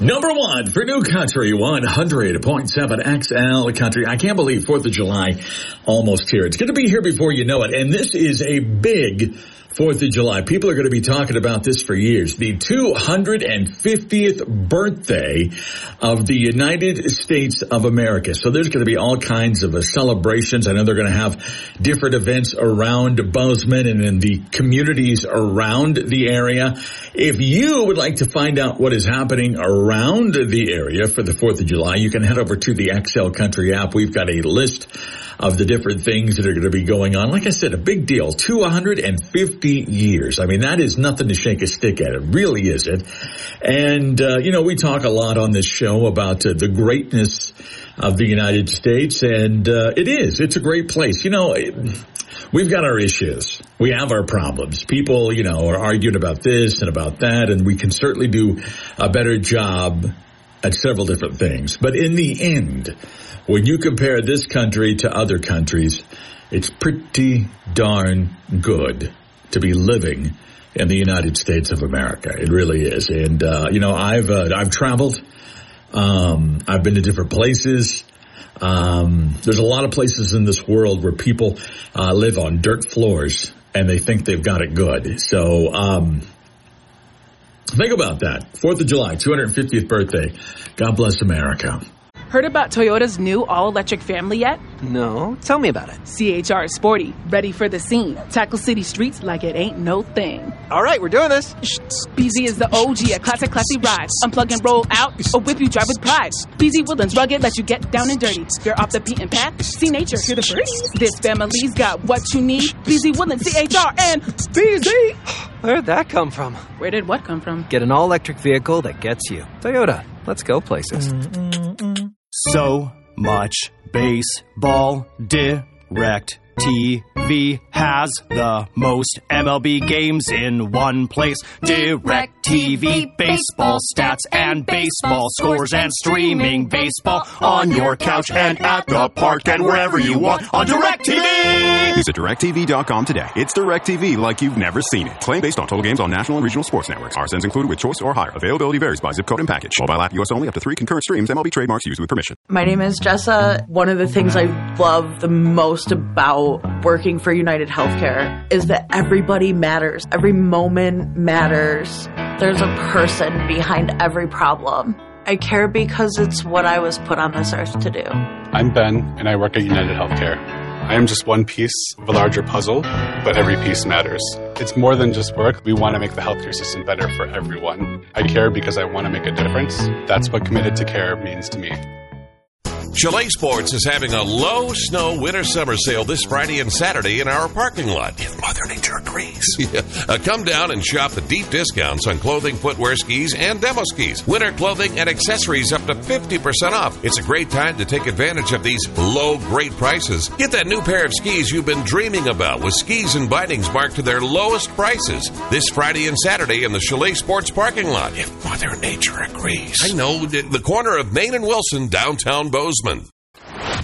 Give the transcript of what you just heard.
Number one for New Country 100.7 XL Country. I can't believe 4th of July almost here. It's going to be here before you know it. And this is a big 4th of July. People are going to be talking about this for years. The 250th birthday of the United States of America. So there's going to be all kinds of celebrations. I know they're going to have different events around Bozeman and in the communities around the area. If you would like to find out what is happening around the area for the 4th of July, you can head over to the XL Country app. We've got a list of the different things that are going to be going on. Like I said, a big deal. 250 years. I mean, that is nothing to shake a stick at. It really isn't. And, we talk a lot on this show about the greatness of the United States, and it is. It's a great place. We've got our issues. We have our problems. People, are arguing about this and about that, and we can certainly do a better job at several different things. But in the end, when you compare this country to other countries, it's pretty darn good to be living in the United States of America. It really is. And, I've traveled. I've been to different places. There's a lot of places in this world where people live on dirt floors and they think they've got it good. So, think about that. 4th of July, 250th birthday. God bless America. Heard about Toyota's new all-electric family yet? No. Tell me about it. CHR is sporty, ready for the scene. Tackle city streets like it ain't no thing. All right, we're doing this. BZ is the OG, a classy ride. Unplug and roll out, or whip you drive with pride. BZ Woodlands rugged, let you get down and dirty. You're off the beaten path, see nature, hear the birds. This family's got what you need. BZ Woodlands, CHR, and BZ. Where'd that come from? Where did what come from? Get an all-electric vehicle that gets you. Toyota, let's go places. So much baseball. Direct TV has the most MLB games in one place. Direct TV, baseball stats and baseball scores and streaming baseball on your couch and at the park and wherever you want on Direct TV. Visit DirecTV.com today. It's Direct TV like you've never seen it. Claim based on total games on national and regional sports networks. RSNs included with choice or higher. Availability varies by zip code and package. Mobile app US only. Up to 3 concurrent streams. MLB trademarks used with permission. My name is Jessa. One of the things I love the most about working for United Healthcare is that everybody matters. Every moment matters. There's a person behind every problem. I care because it's what I was put on this earth to do. I'm Ben, and I work at United Healthcare. I am just one piece of a larger puzzle, but every piece matters. It's more than just work. We want to make the healthcare system better for everyone. I care because I want to make a difference. That's what Committed to Care means to me. Chalet Sports is having a low snow winter summer sale this Friday and Saturday in our parking lot. If Mother Nature agrees. Come down and shop the deep discounts on clothing, footwear, skis, and demo skis. Winter clothing and accessories up to 50% off. It's a great time to take advantage of these low, great prices. Get that new pair of skis you've been dreaming about with skis and bindings marked to their lowest prices this Friday and Saturday in the Chalet Sports parking lot. If Mother Nature agrees. I know, the corner of Main and Wilson, downtown Bozeman.